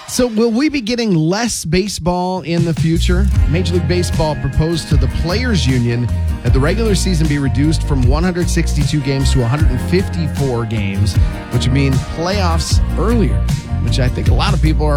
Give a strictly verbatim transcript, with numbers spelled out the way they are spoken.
So will we be getting less baseball in the future? Major League Baseball proposed to the Players Union that the regular season be reduced from one hundred sixty-two games to one hundred fifty-four games, which would mean playoffs earlier, which I think a lot of people are